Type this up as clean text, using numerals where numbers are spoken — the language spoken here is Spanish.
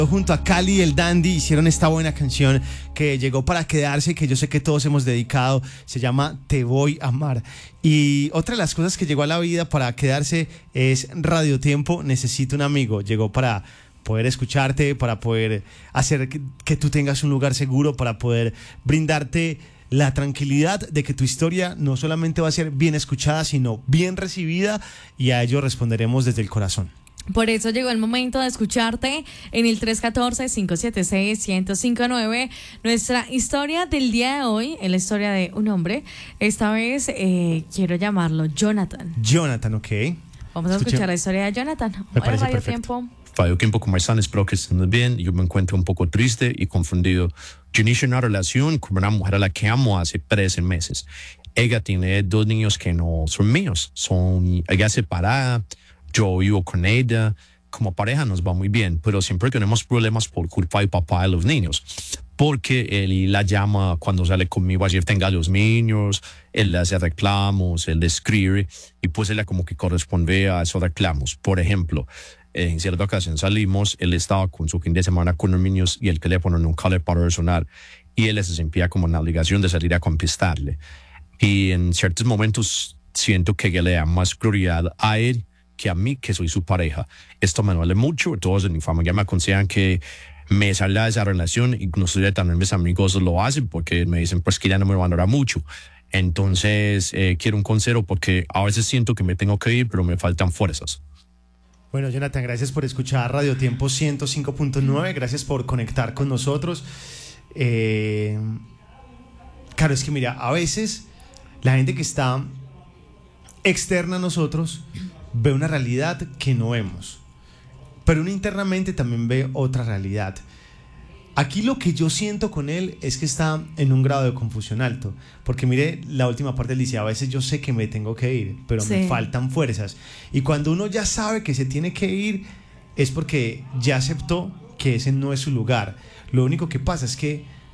Junto a Cali y el Dandy hicieron esta buena canción que llegó para quedarse, que yo sé que todos hemos dedicado. Se llama Te Voy a Amar. Y otra de las cosas que llegó a la vida para quedarse es Radio Tiempo Necesito un Amigo. Llegó para poder escucharte, para poder hacer que tú tengas un lugar seguro, para poder brindarte la tranquilidad de que tu historia no solamente va a ser bien escuchada, sino bien recibida, y a ello responderemos desde el corazón. Por eso llegó el momento de escucharte en el 314-576-1059. Nuestra historia del día de hoy es la historia de un hombre. Esta vez quiero llamarlo Jonathan. Jonathan, ok. Vamos a escuchar la historia de Jonathan. Me parece Radio perfecto. Tiempo. Radio Tiempo, ¿cómo están? Espero que estén bien. Yo me encuentro un poco triste y confundido. Yo inicié una relación con una mujer a la que amo hace 13 meses. Ella tiene 2 niños que no son míos. Ella es separada. Yo vivo con ella, como pareja nos va muy bien, pero siempre tenemos problemas por culpa del papá de los niños, porque él la llama cuando sale conmigo, ayer tenga los niños, él le hace reclamos, él le escribe, y pues ella como que corresponde a esos reclamos. Por ejemplo, en cierta ocasión salimos, él estaba con su fin de semana con los niños y el teléfono nunca le paró de sonar, y él se sentía como en la obligación de salir a contestarle. Y en ciertos momentos siento que ella le da más prioridad a él que a mí, que soy su pareja. Esto me duele mucho. Todos en mi familia me aconsejan que me salga de esa relación, incluso también mis amigos lo hacen porque me dicen pues que ya no me valora mucho. Entonces quiero un consejo porque a veces siento que me tengo que ir, pero me faltan fuerzas. Bueno, Jonathan, gracias por escuchar Radio Tiempo 105.9, gracias por conectar con nosotros. Claro, es que mira, a veces la gente que está externa a nosotros ve una realidad que no vemos, pero uno internamente también ve otra realidad. Aquí lo que yo siento con él es que está en un grado de confusión alto, porque mire la última parte, él dice, a veces yo sé que me tengo que ir, pero me faltan fuerzas. Y cuando uno ya sabe que se tiene que ir, es porque ya aceptó que ese no es su lugar. Lo único que pasa es que